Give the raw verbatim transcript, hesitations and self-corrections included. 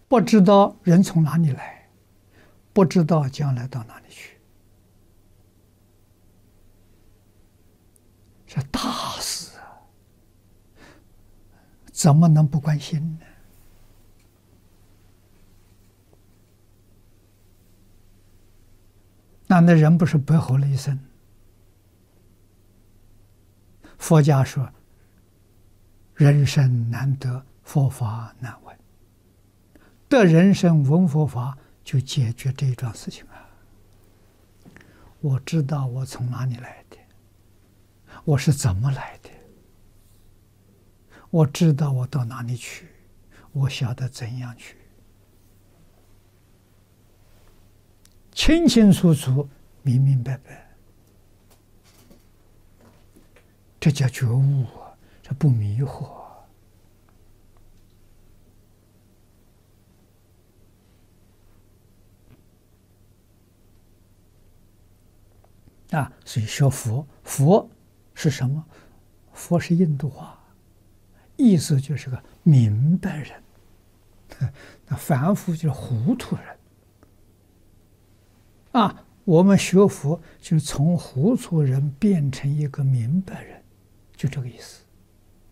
不知道人从哪里来，不知道将来到哪里去，这大事啊，怎么能不关心呢？那那人不是白活了一生？佛家说，人生难得，佛法难闻。得人生闻佛法，就解决这一桩事情啊！我知道我从哪里来的，我是怎么来的，我知道我到哪里去，我晓得怎样去，清清楚楚、明明白白，这叫觉悟啊！这不迷惑。啊，所以学佛，佛是什么？佛是印度话，意思就是个明白人。那凡夫就是糊涂人。啊，我们学佛就从糊涂人变成一个明白人，就这个意思。